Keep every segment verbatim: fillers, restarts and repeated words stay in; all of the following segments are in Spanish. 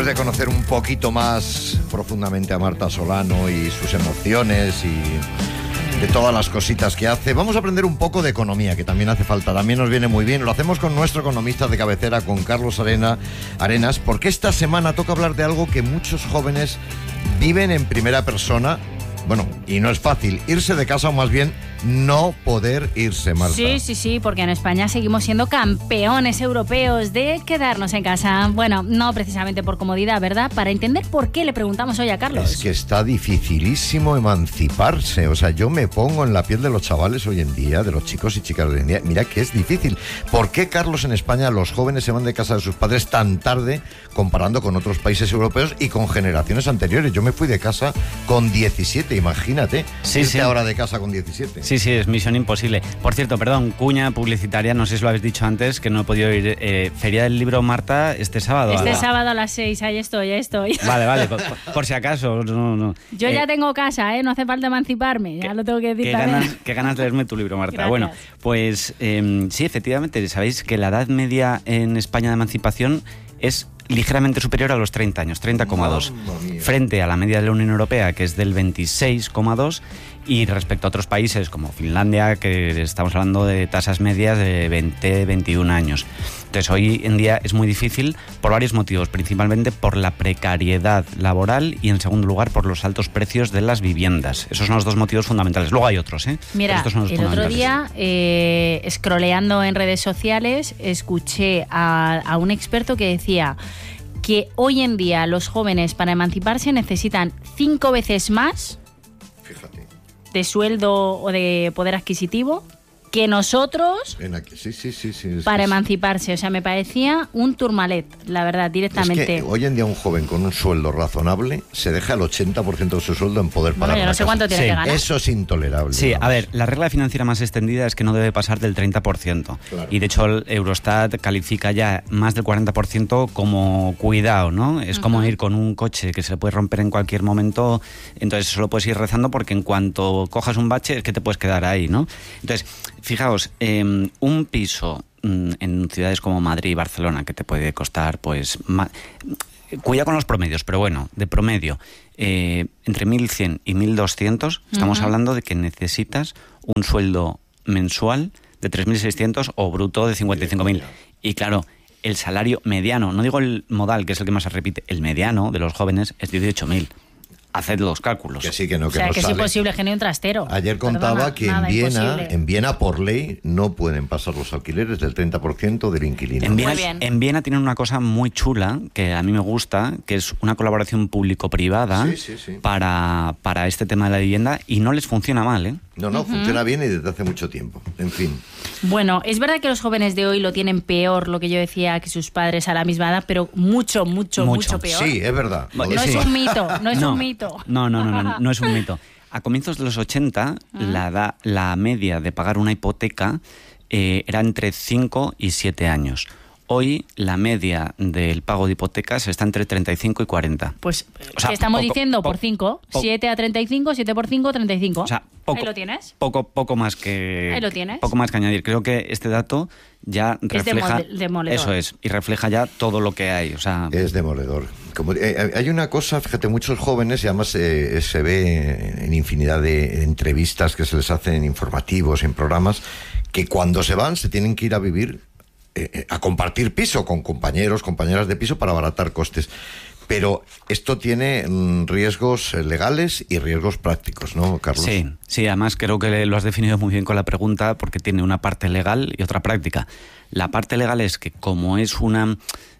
De conocer un poquito más profundamente a Marta Solano y sus emociones y de todas las cositas que hace, vamos a aprender un poco de economía, que también hace falta, también nos viene muy bien. Lo hacemos con nuestro economista de cabecera, con Carlos Arena, Arenas, porque esta semana toca hablar de algo que muchos jóvenes viven en primera persona. Bueno, y no es fácil irse de casa, o más bien no poder irse, Marta. Sí, sí, sí, porque en España seguimos siendo campeones europeos de quedarnos en casa. Bueno, no precisamente por comodidad, ¿verdad? Para entender por qué le preguntamos hoy a Carlos. Es que está dificilísimo emanciparse. O sea, yo me pongo en la piel de los chavales hoy en día, de los chicos y chicas de hoy en día. Mira que es difícil. ¿Por qué, Carlos, en España los jóvenes se van de casa de sus padres tan tarde comparando con otros países europeos y con generaciones anteriores? Yo me fui de casa con diecisiete, imagínate. Sí, irte sí. ahora de casa con diecisiete. Sí, sí, es misión imposible. Por cierto, perdón, cuña publicitaria, no sé si lo habéis dicho antes, que no he podido ir. Eh, Feria del Libro, Marta, este sábado. Este a la... sábado a las seis, ahí estoy, ahí estoy. Vale, vale, por, por si acaso. No, no. Yo eh, ya tengo casa, ¿eh? No hace falta emanciparme, ya que, lo tengo que decir qué también. ganas, qué ganas de leerme tu libro, Marta. Gracias. Bueno, pues eh, sí, efectivamente, sabéis que la edad media en España de emancipación es ligeramente superior a los treinta años, treinta coma dos, frente a la media de la Unión Europea, que es del veintiséis coma dos, y respecto a otros países como Finlandia, que estamos hablando de tasas medias de veinte, veintiún años. Entonces, hoy en día es muy difícil por varios motivos, principalmente por la precariedad laboral y, en segundo lugar, por los altos precios de las viviendas. Esos son los dos motivos fundamentales. Luego hay otros, ¿eh? Mira, estos son los el otro día, eh, scrolleando en redes sociales, escuché a, a un experto que decía que hoy en día los jóvenes para emanciparse necesitan cinco veces más Fíjate. de sueldo o de poder adquisitivo que nosotros En aquí, sí, sí, sí, sí, es para que es- emanciparse. O sea, me parecía un turmalet, la verdad, directamente. Es que hoy en día un joven con un sueldo razonable se deja el ochenta por ciento de su sueldo en poder Bueno, pagar yo una no sé casa. cuánto tiene Sí. que ganar. Eso es intolerable. Sí, vamos. a ver, la regla financiera más extendida es que no debe pasar del treinta por ciento. Claro. Y de hecho el Eurostat califica ya más del cuarenta por ciento como cuidado, ¿no? Es como Ujú. ir con un coche que se le puede romper en cualquier momento, entonces solo puedes ir rezando porque en cuanto cojas un bache es que te puedes quedar ahí, ¿no? Entonces, fijaos, eh, un piso mm, en ciudades como Madrid y Barcelona que te puede costar, pues... ma- Cuida con los promedios, pero bueno, de promedio, eh, entre mil cien y mil doscientos, estamos Ujú. hablando de que necesitas un sueldo mensual de tres mil seiscientos o bruto de cincuenta y cinco mil. Y claro, el salario mediano, no digo el modal, que es el que más se repite, el mediano de los jóvenes es dieciocho mil. Haced los cálculos. Que sí, que no, O que sea, no que es sale. imposible, genio un trastero. Ayer contaba Perdona, que en nada, Viena, imposible. en Viena, por ley, no pueden pasar los alquileres del treinta por ciento del inquilino. En Viena, Muy bien. en Viena tienen una cosa muy chula que a mí me gusta, que es una colaboración público-privada Sí, sí, sí. Para, para este tema de la vivienda, y no les funciona mal, ¿eh? No, no, funciona bien y desde hace mucho tiempo. En fin. Bueno, es verdad que los jóvenes de hoy lo tienen peor, lo que yo decía, que sus padres a la misma edad, pero mucho, mucho, mucho, Mucho. peor. Sí, es verdad. No No Sí. es un mito, no es un mito. No, no, no, no, no es un mito. A comienzos de los ochenta, la, da- la media de pagar una hipoteca eh, era entre cinco y siete años. Hoy la media del pago de hipotecas está entre treinta y cinco y cuarenta. Pues, O sea, ¿qué estamos poco- diciendo? po- Por cinco. po- siete a treinta y cinco, siete por cinco, treinta y cinco. O sea, poco, Ahí lo tienes. Poco, poco más que... Ahí lo tienes. Poco más que añadir. Creo que este dato ya Es refleja... demol- demoledor. Eso es, y refleja ya todo lo que hay. O sea, Es demoledor. Como, eh, hay una cosa, fíjate, muchos jóvenes, y además eh, se ve en infinidad de entrevistas que se les hacen en informativos, en programas, que cuando se van se tienen que ir a vivir, eh, a compartir piso con compañeros, compañeras de piso para abaratar costes. Pero esto tiene mm, riesgos eh, legales y riesgos prácticos, ¿no, Carlos? Sí, sí, además creo que lo has definido muy bien con la pregunta, porque tiene una parte legal y otra práctica. La parte legal es que como es una...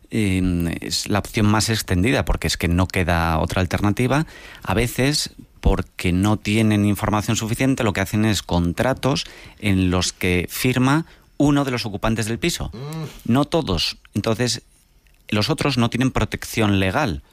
eh, es la opción más extendida, porque es que no queda otra alternativa, a veces, porque no tienen información suficiente, lo que hacen es contratos en los que firma uno de los ocupantes del piso. No todos. Entonces, los otros no tienen protección legal.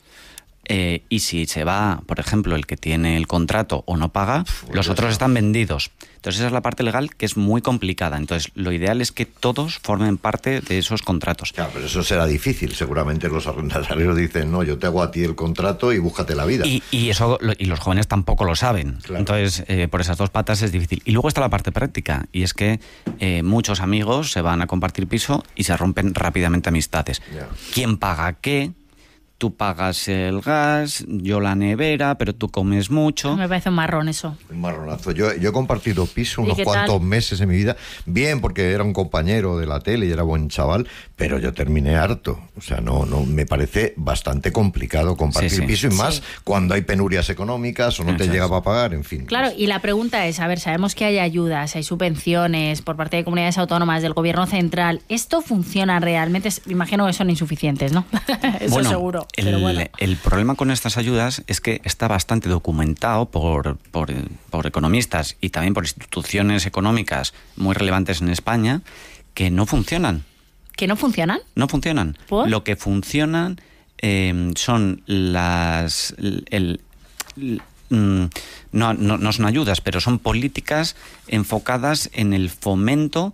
Eh, y si se va, por ejemplo, el que tiene el contrato o no paga, Uf, los ya otros está. están vendidos. Entonces esa es la parte legal, que es muy complicada. Entonces lo ideal es que todos formen parte de esos contratos. Claro, pero eso será difícil. Seguramente los arrendatarios dicen, no, yo te hago a ti el contrato y búscate la vida. Y, y eso lo- y los jóvenes tampoco lo saben. Claro. Entonces, eh, por esas dos patas es difícil. Y luego está la parte práctica, y es que eh, muchos amigos se van a compartir piso y se rompen rápidamente amistades. Ya. ¿Quién paga qué? tú pagas el gas, yo la nevera, pero tú comes mucho. Me parece un marrón eso. Un marronazo. Yo, yo he compartido piso unos qué cuantos tal? meses en mi vida. Bien, porque era un compañero de la tele y era buen chaval, pero yo terminé harto. O sea, no, no, me parece bastante complicado compartir Sí, sí. piso y más Sí. cuando hay penurias económicas o no te Eso llega es. para pagar, en fin. Claro, y la pregunta es, a ver, sabemos que hay ayudas, hay subvenciones por parte de comunidades autónomas, del gobierno central. ¿Esto funciona realmente? Me imagino que son insuficientes, ¿no? Eso Bueno, seguro. El, Pero bueno. el problema con estas ayudas es que está bastante documentado por, por, por economistas y también por instituciones económicas muy relevantes en España que no funcionan. ¿Que no funcionan? No funcionan. ¿Por? Lo que funcionan eh, son las... El, el- el- mm, no, no, no son ayudas, pero son políticas enfocadas en el fomento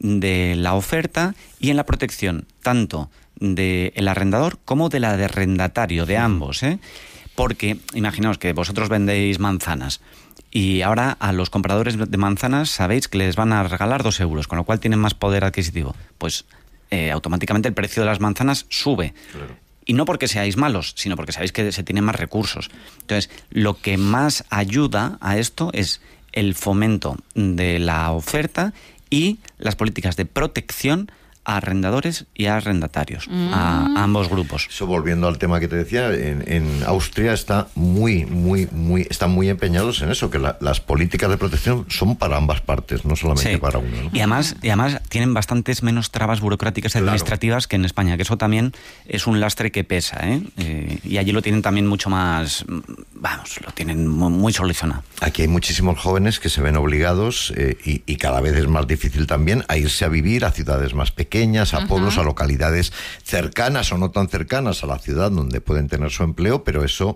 de la oferta y en la protección tanto del arrendador como de la de arrendatario, de ambos, ¿eh? Porque imaginaos que vosotros vendéis manzanas y ahora a los compradores de manzanas sabéis que les van a regalar dos euros, con lo cual tienen más poder adquisitivo. Pues eh, automáticamente el precio de las manzanas sube. Claro. Y no porque seáis malos, sino porque sabéis que se tienen más recursos. Entonces, lo que más ayuda a esto es el fomento de la oferta y las políticas de protección a arrendadores y a arrendatarios, Mm. a, a ambos grupos. Eso, volviendo al tema que te decía, en, en Austria está muy, muy, muy, están muy empeñados en eso, que la- las políticas de protección son para ambas partes, no solamente Sí. para una, ¿no? Y además, y además tienen bastantes menos trabas burocráticas y Claro. administrativas que en España, que eso también es un lastre que pesa, ¿eh? Eh, y allí lo tienen también mucho más, mm, vamos, lo tienen mu- muy solucionado. Aquí hay muchísimos jóvenes que se ven obligados, eh, y, y cada vez es más difícil también, a irse a vivir a ciudades más pequeñas, a pueblos, a localidades cercanas o no tan cercanas a la ciudad donde pueden tener su empleo, pero eso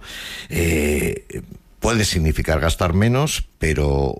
eh, puede significar gastar menos, pero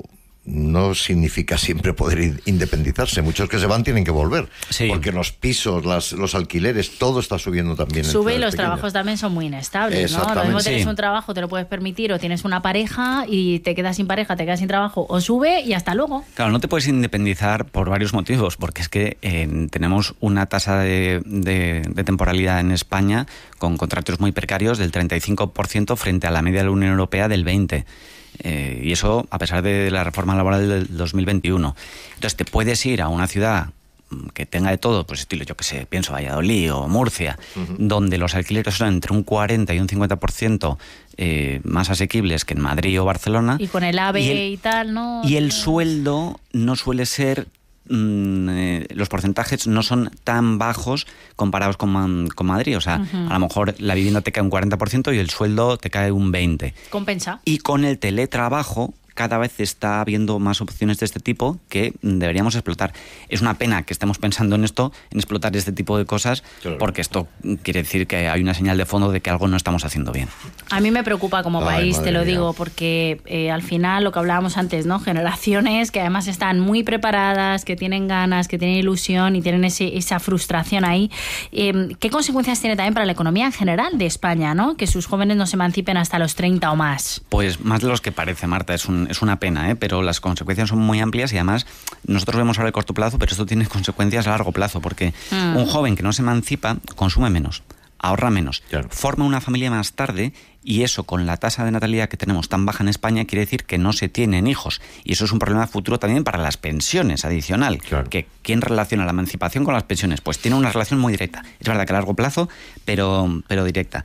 no significa siempre poder in- independizarse. Muchos que se van tienen que volver, Sí. porque los pisos, las, los alquileres, todo está subiendo también. en Sube y ciudades los pequeñas. trabajos también son muy inestables, ¿no? Lo Exactamente. mismo tienes Sí. un trabajo, te lo puedes permitir, o tienes una pareja y te quedas sin pareja, te quedas sin trabajo, o sube y hasta luego. Claro, no te puedes independizar por varios motivos, porque es que eh, tenemos una tasa de, de- de temporalidad en España con contratos muy precarios del treinta y cinco por ciento frente a la media de la Unión Europea del veinte por ciento. Eh, y eso a pesar de la reforma laboral del dos mil veintiuno. Entonces te puedes ir a una ciudad mm, que tenga de todo, pues estilo, yo que sé, pienso Valladolid o Murcia, donde los alquileres son entre un cuarenta y un cincuenta por ciento eh, más asequibles que en Madrid o Barcelona. Y con el AVE Y y, el- tal, ¿no? Y el sueldo no suele ser, mm, eh, los porcentajes no son tan bajos comparados con, Man- con Madrid. O sea, Ujú. a lo mejor la vivienda te cae un cuarenta por ciento y el sueldo te cae un veinte por ciento. Compensa. Y con el teletrabajo cada vez está habiendo más opciones de este tipo que deberíamos explotar. Es una pena que estemos pensando en esto, en explotar este tipo de cosas, Claro. porque esto quiere decir que hay una señal de fondo de que algo no estamos haciendo bien. A mí me preocupa como Ay, país, madre te lo mía. digo, porque eh, al final lo que hablábamos antes, ¿no? Generaciones que además están muy preparadas, que tienen ganas, que tienen ilusión y tienen ese, esa frustración ahí. Eh, ¿Qué consecuencias tiene también para la economía en general de España, ¿no? Que sus jóvenes no se emancipen hasta los treinta o más. Pues más de los que parece, Marta, es, un, es una pena, ¿eh? Pero las consecuencias son muy amplias y además nosotros vemos ahora el corto plazo, pero esto tiene consecuencias a largo plazo, porque Mm. un joven que no se emancipa consume menos, ahorra menos, Claro. forma una familia más tarde y eso con la tasa de natalidad que tenemos tan baja en España quiere decir que no se tienen hijos y eso es un problema futuro también para las pensiones adicional. Claro. Que ¿quién relaciona la emancipación con las pensiones? Pues tiene una relación muy directa. Es verdad que a largo plazo, pero, pero directa.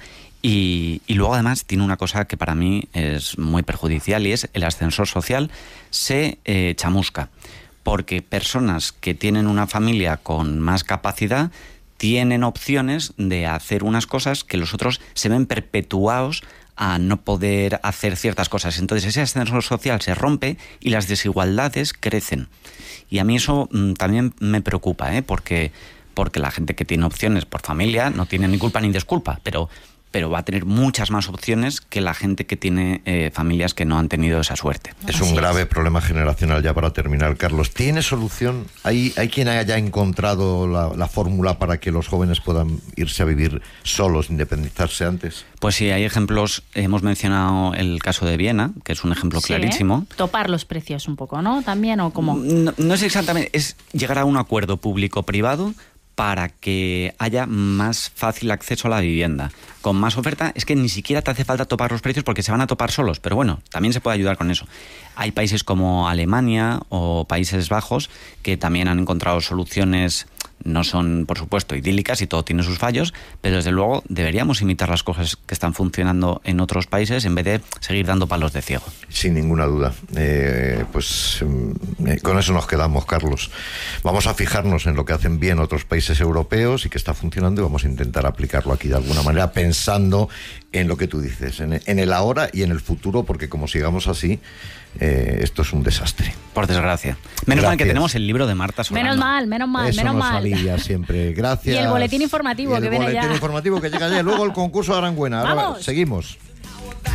Y, y luego además tiene una cosa que para mí es muy perjudicial y es el ascensor social se eh, chamusca. Porque personas que tienen una familia con más capacidad tienen opciones de hacer unas cosas que los otros se ven perpetuados a no poder hacer ciertas cosas. Entonces ese ascensor social se rompe y las desigualdades crecen. Y a mí eso mm, también me preocupa, ¿eh? porque, porque la gente que tiene opciones por familia no tiene ni culpa ni disculpa, pero, pero va a tener muchas más opciones que la gente que tiene eh, familias que no han tenido esa suerte. Es Así un es. grave problema generacional. Ya para terminar, Carlos, ¿tiene solución? ¿Hay, hay quien haya encontrado la, la fórmula para que los jóvenes puedan irse a vivir solos, independizarse antes? Pues sí, hay ejemplos, hemos mencionado el caso de Viena, que es un ejemplo Sí, clarísimo. ¿eh? Topar los precios un poco, ¿no? También, ¿o cómo? No, no es exactamente, es llegar a un acuerdo público-privado para que haya más fácil acceso a la vivienda. Con más oferta es que ni siquiera te hace falta topar los precios porque se van a topar solos, pero bueno, también se puede ayudar con eso. Hay países como Alemania o Países Bajos que también han encontrado soluciones, no son por supuesto idílicas y todo tiene sus fallos, pero desde luego deberíamos imitar las cosas que están funcionando en otros países en vez de seguir dando palos de ciego. Sin ninguna duda. Eh, pues eh, con eso nos quedamos, Carlos. Vamos a fijarnos en lo que hacen bien otros países europeos y que está funcionando y vamos a intentar aplicarlo aquí de alguna manera, pensando en lo que tú dices, en, en el ahora y en el futuro, porque como sigamos así, eh, esto es un desastre. Por desgracia. Menos Gracias. mal que tenemos el libro de Marta Solano. Menos mal, menos mal, Eso menos nos mal. alivia siempre. Gracias. Y el boletín informativo y el que viene ya. El boletín informativo que llega ya. Luego el concurso de Aranguena. Ahora ¡Vamos! seguimos.